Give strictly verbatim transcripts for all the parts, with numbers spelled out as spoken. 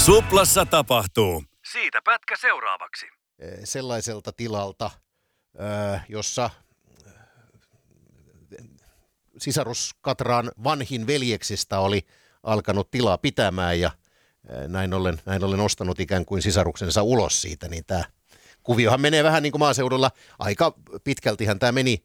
Suplassa tapahtuu. Siitä pätkä seuraavaksi. Sellaiselta tilalta, jossa sisarus Katraan vanhin veljeksistä oli alkanut tilaa pitämään ja näin ollen, näin ollen ostanut ikään kuin sisaruksensa ulos siitä, niin tämä kuviohan menee vähän niin kuin maaseudulla. Aika pitkältihän tämä meni,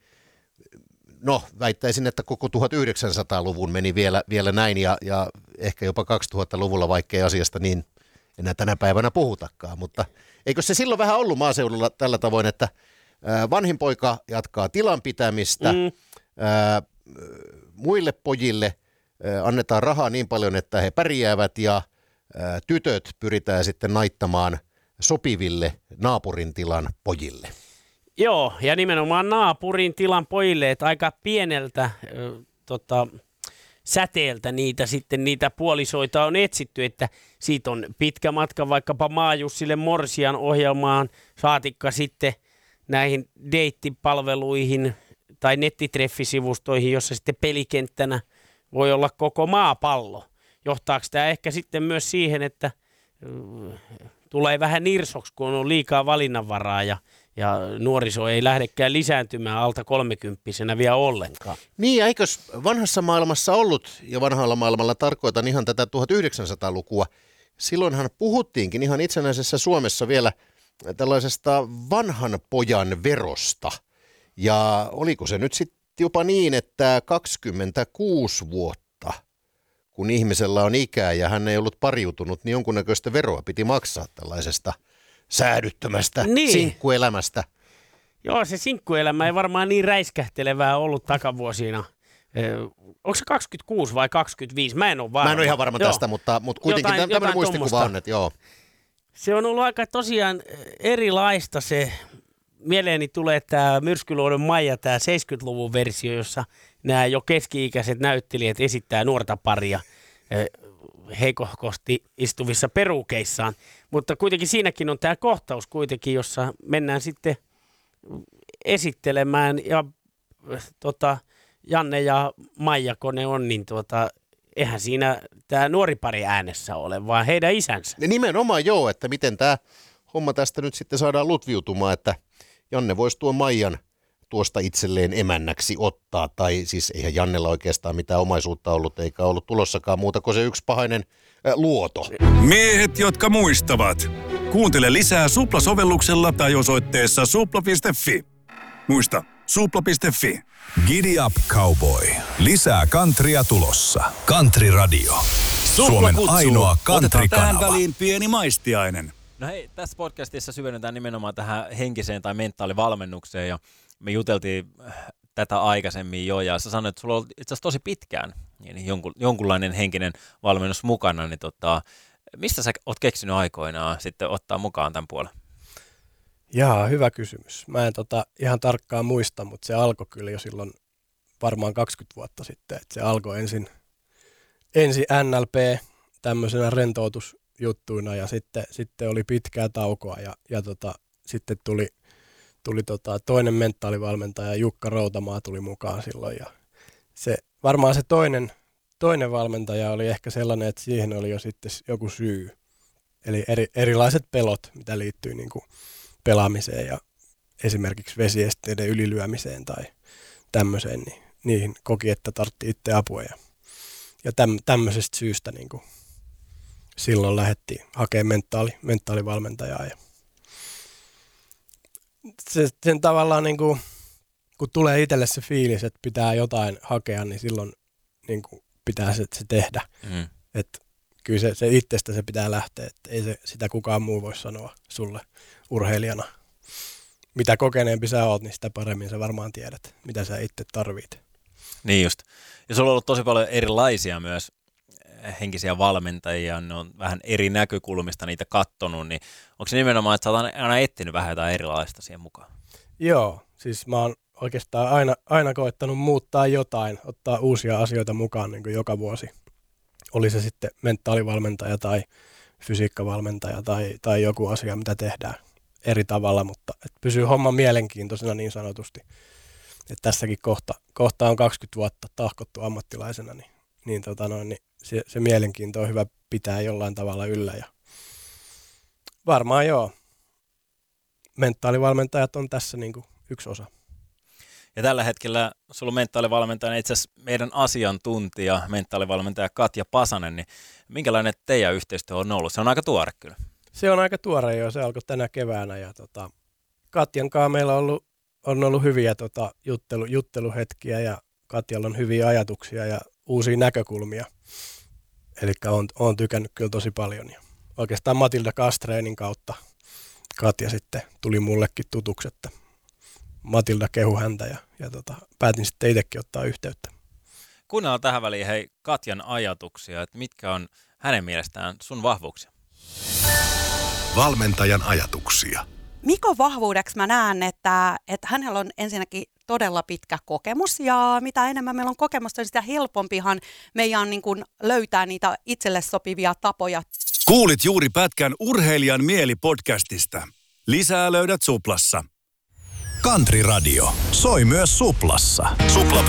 no väittäisin, että koko tuhatyhdeksänsataaluvun meni vielä, vielä näin ja, ja ehkä jopa kaksituhattaluvulla, vaikkei asiasta niin enää tänä päivänä puhutakaan. Mutta eikö se silloin vähän ollut maaseudulla tällä tavoin, että vanhin poika jatkaa tilan pitämistä, mm. ää, muille pojille ää, annetaan rahaa niin paljon, että he pärjäävät ja ää, tytöt pyritään sitten naittamaan sopiville naapurin tilan pojille. Joo, ja nimenomaan naapurin tilan pojille, että aika pieneltä äh, tota, säteeltä niitä sitten niitä puolisoita on etsitty, että siitä on pitkä matka vaikkapa Maajussille Morsian ohjelmaan, saatikka sitten näihin deittipalveluihin tai nettitreffisivustoihin, jossa sitten pelikenttänä voi olla koko maapallo. Johtaako tämä ehkä sitten myös siihen, että äh, tulee vähän nirsoksi, kun on liikaa valinnanvaraa ja, ja nuoriso ei lähdekään lisääntymään alta kolmekymppisenä vielä ollenkaan. Niin, ja eikös vanhassa maailmassa ollut, ja vanhalla maailmalla tarkoitan ihan tätä tuhatyhdeksänsataalukua, silloinhan puhuttiinkin ihan itsenäisessä Suomessa vielä tällaisesta vanhan pojan verosta. Ja oliko se nyt sitten jopa niin, että kaksikymmentäkuusi vuotta, kun ihmisellä on ikää ja hän ei ollut pariutunut, niin jonkunnäköistä veroa piti maksaa tällaisesta säädyttömästä niin. sinkkuelämästä. Joo, se sinkkuelämä ei varmaan niin räiskähtelevää ollut takavuosina. Onko se kaksikymmentäkuusi vai kaksikymmentäviisi? Mä en ole varma. Mä en ole ihan varma joo. tästä, mutta, mutta kuitenkin jotain, tämmöinen muistikuva tommoista on, että joo. Se on ollut aika tosiaan erilaista se. Mieleeni tulee tämä Myrskyluodon Maija, tämä seitsemänkymmentäluvun versio, jossa nämä jo keski-ikäiset näyttelijät esittää nuorta paria heikohkosti istuvissa perukeissaan. Mutta kuitenkin siinäkin on tämä kohtaus kuitenkin, jossa mennään sitten esittelemään ja tota, Janne ja Maija, kun ne on, niin tuota, eihän siinä tämä nuori pari äänessä ole, vaan heidän isänsä. Nimenomaan joo, että miten tämä homma tästä nyt sitten saadaan lutviutumaan, että Janne voisi tuon Maijan tuosta itselleen emännäksi ottaa, tai siis eihän Jannella oikeastaan mitään omaisuutta ollut, eikä ollut tulossakaan muuta kuin se yksi pahainen äh, luoto. Miehet, jotka muistavat. Kuuntele lisää Supla-sovelluksella tai osoitteessa supla piste fi. Muista, supla piste fi. Giddy up, cowboy. Lisää countrya tulossa. Country Radio. Suomen ainoa country-kanava. Tähän väliin pieni maistiainen. No hei, tässä podcastissa syvennytään nimenomaan tähän henkiseen tai mentaalivalmennukseen ja me juteltiin tätä aikaisemmin jo ja sä sanoit, että sulla on itse asiassa tosi pitkään niin jonkun, jonkunlainen henkinen valmennus mukana, niin tota, mistä sä oot keksinyt aikoinaan sitten ottaa mukaan tämän puolen? Jaa, hyvä kysymys. Mä en tota ihan tarkkaan muista, mutta se alkoi kyllä jo silloin varmaan kaksikymmentä vuotta sitten, että se alkoi ensin, ensin N L P tämmöisenä rentoutus juttuina ja sitten, sitten oli pitkää taukoa ja, ja tota, sitten tuli, tuli tota toinen mentaalivalmentaja, Jukka Routamaa tuli mukaan silloin ja se, varmaan se toinen, toinen valmentaja oli ehkä sellainen, että siihen oli jo sitten joku syy. Eli eri, erilaiset pelot, mitä liittyy niin kuin pelaamiseen ja esimerkiksi vesiesteiden ylilyömiseen tai tämmöiseen, niin niihin koki, että tarvitsi itse apua ja, ja täm, tämmöisestä syystä niin kuin silloin lähdettiin hakemaan mentaali, mentaalivalmentajaa. Ja se, sen tavallaan, niin kuin, kun tulee itselle se fiilis, että pitää jotain hakea, niin silloin niin kuin, pitää se, se tehdä. Mm. Että kyllä se, se itsestä se pitää lähteä, että ei se, sitä kukaan muu voi sanoa sulle urheilijana. Mitä kokeneempi sä oot, niin sitä paremmin sä varmaan tiedät, mitä sä itse tarvit. Niin just. Ja sulla on ollut tosi paljon erilaisia myös henkisiä valmentajia, ne on vähän eri näkökulmista niitä kattonut, niin onko se nimenomaan, että sä oot aina etsinyt vähän jotain erilaista siihen mukaan? Joo, siis mä oon oikeastaan aina, aina koettanut muuttaa jotain, ottaa uusia asioita mukaan niin kuin joka vuosi. Oli se sitten mentaalivalmentaja tai fysiikkavalmentaja tai, tai joku asia, mitä tehdään eri tavalla, mutta et pysyy homma mielenkiintoisena niin sanotusti. Et tässäkin kohta, kohta on kaksikymmentä vuotta tahkottu ammattilaisena, niin, niin, tota noin, niin se, se mielenkiinto on hyvä pitää jollain tavalla yllä ja Varmaan joo. Mentaalivalmentajat on tässä niin kuin yksi osa. Ja tällä hetkellä sulla on mentaalivalmentajana itse asiassa meidän asiantuntija, mentaalivalmentaja Katja Pasanen, niin minkälainen teidän yhteistyö on ollut? Se on aika tuore kyllä. Se on aika tuore jo, se alkoi tänä keväänä ja tota, Katjan kanssa meillä on ollut, on ollut hyviä tota, juttelu, jutteluhetkiä ja Katjalla on hyviä ajatuksia ja uusia näkökulmia. Eli on, on tykännyt kyllä tosi paljon. Ja oikeastaan Matilda Kastreenin kautta Katja sitten tuli mullekin tutuksi, että Matilda kehu häntä ja, ja tota, päätin sitten itsekin ottaa yhteyttä. Kuunnellaan tähän väliin hei Katjan ajatuksia, että mitkä on hänen mielestään sun vahvuuksia. Valmentajan ajatuksia. Mikon vahvuudeksi mä näen, että, että hänellä on ensinnäkin todella pitkä kokemus ja mitä enemmän meillä on kokemusta, niin sitä helpompihan meidän on niin kuin löytää niitä itselle sopivia tapoja. Kuulit juuri pätkän Urheilijan mieli-podcastista. Lisää löydät Suplassa. Country Radio soi myös Suplassa. supla piste